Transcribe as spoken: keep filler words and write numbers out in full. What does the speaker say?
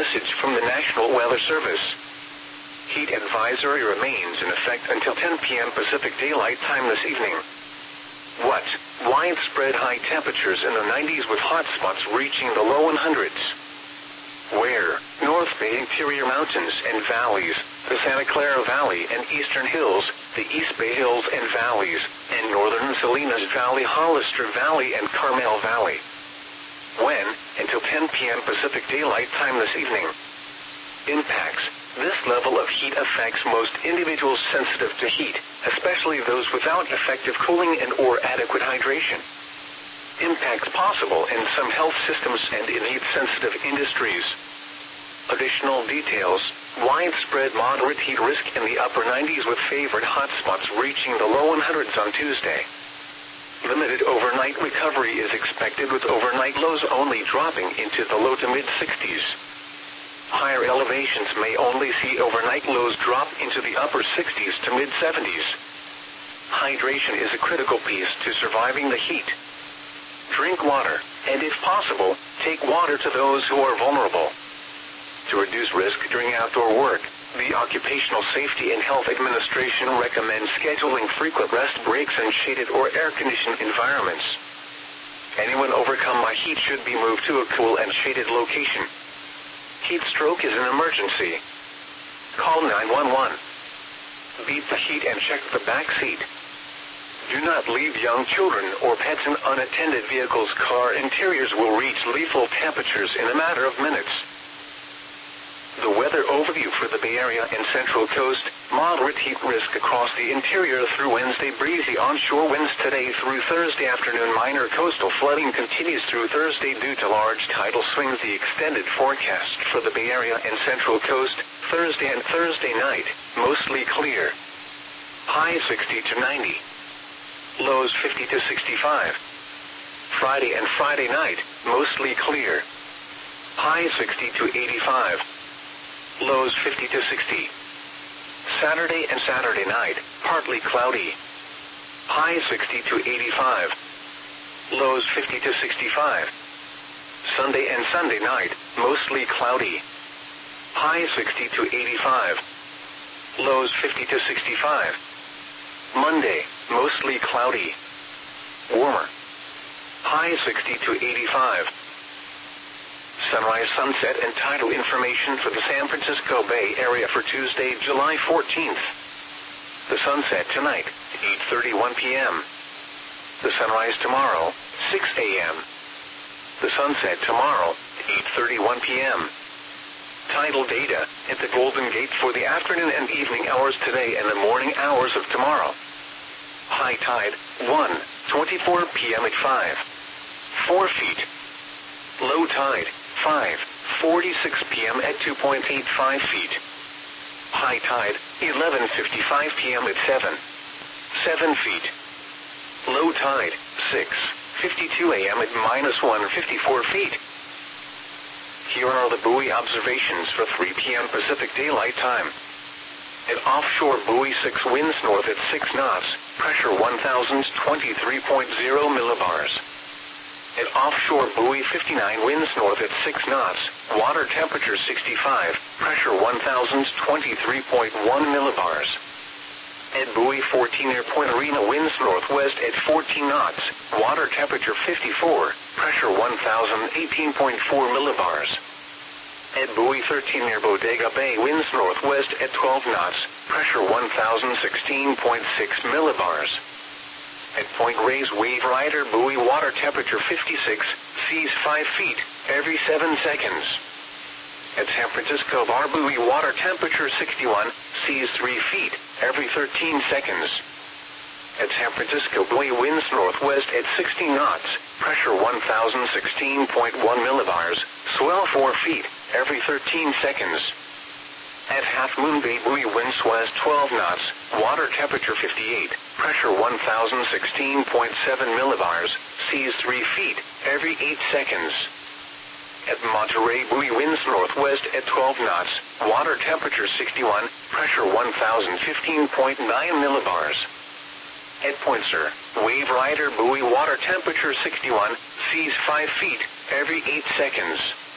message from the National Weather Service. Heat advisory remains in effect until ten p.m. Pacific Daylight Time this evening. What? Widespread high temperatures in the nineties with hot spots reaching the low hundreds. Where? North Bay interior mountains and valleys, the Santa Clara Valley and Eastern Hills, the East Bay Hills and Valleys, and northern Salinas Valley, Hollister Valley, and Carmel Valley. When? Until ten p.m. Pacific Daylight Time this evening. Impacts. This level of heat affects most individuals sensitive to heat, especially those without effective cooling and or adequate hydration. Impacts possible in some health systems and in heat-sensitive industries. Additional details. Widespread moderate heat risk in the upper nineties with favored hotspots reaching the low hundreds on Tuesday. Limited overnight recovery is expected with overnight lows only dropping into the low to mid-sixties. Higher elevations may only see overnight lows drop into the upper sixties to mid-seventies. Hydration is a critical piece to surviving the heat. Drink water, and if possible, take water to those who are vulnerable. To reduce risk during outdoor work, the Occupational Safety and Health Administration recommends scheduling frequent rest breaks in shaded or air-conditioned environments. Anyone overcome by heat should be moved to a cool and shaded location. Heat stroke is an emergency. Call nine one one. Beat the heat and check the back seat. Do not leave young children or pets in unattended vehicles. Car interiors will reach lethal temperatures in a matter of minutes. The weather overview for the Bay Area and Central Coast. Moderate heat risk across the interior through Wednesday. Breezy onshore winds today through Thursday afternoon. Minor coastal flooding continues through Thursday due to large tidal swings. The extended forecast for the Bay Area and Central Coast. Thursday and Thursday night, mostly clear. High sixty to ninety. Lows fifty to sixty-five. Friday and Friday night, mostly clear. High sixty to eighty-five. Lows fifty to sixty. Saturday and Saturday night, partly cloudy. High sixty to eighty-five. Lows fifty to sixty-five. Sunday and Sunday night, mostly cloudy. High sixty to eighty-five. Lows fifty to sixty-five. Monday, mostly cloudy. Warmer. High sixty to eighty-five. Sunrise, sunset, and tidal information for the San Francisco Bay Area for Tuesday, July fourteenth. The sunset tonight, eight thirty-one p.m. The sunrise tomorrow, six a.m. The sunset tomorrow, eight thirty-one p.m. Tidal data at the Golden Gate for the afternoon and evening hours today and the morning hours of tomorrow. High tide, one twenty-four p.m. at five four feet. Low tide, five forty-six p.m. at two point eight five feet. High tide, eleven fifty-five p.m. at seven seven feet. Low tide, six fifty-two a.m. at minus one fifty-four feet. Here are the buoy observations for three p.m. Pacific Daylight Time. At offshore buoy six, winds north at six knots, pressure one thousand twenty-three point zero millibars. At offshore buoy fifty-nine, winds north at six knots, water temperature sixty-five, pressure one thousand twenty-three point one millibars. At buoy fourteen, near Point Arena, winds northwest at fourteen knots, water temperature fifty-four, pressure one thousand eighteen point four millibars. At buoy thirteen, near Bodega Bay, winds northwest at twelve knots, pressure one thousand sixteen point six millibars. At Point Reyes Wave Rider buoy, water temperature fifty-six, seas five feet, every seven seconds. At San Francisco Bar buoy, water temperature sixty-one, seas three feet, every thirteen seconds. At San Francisco buoy, winds northwest at sixty knots, pressure one thousand sixteen point one millibars, swell four feet, every thirteen seconds. At Half Moon Bay buoy, winds west twelve knots, water temperature fifty-eight, pressure one thousand sixteen point seven millibars, seas three feet, every eight seconds. At Monterey buoy, winds northwest at twelve knots, water temperature sixty-one, pressure one thousand fifteen point nine millibars. At Point Sur, Wave Rider buoy, water temperature sixty-one, seas five feet, every eight seconds.